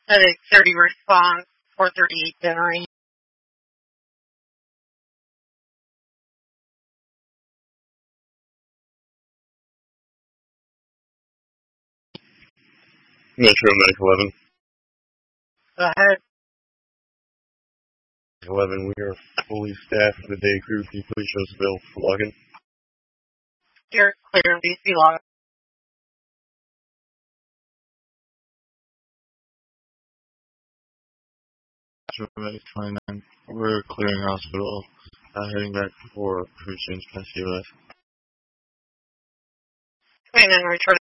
Medic 30 response, 438 Dennery. Metro Medic 11. Go ahead. 11, we are fully staffed for the day crew. Can you please show us available for login? You're clear in BC log. Metro Medic 29, we're clearing hospital. Heading back for crew change past COS. 29 return.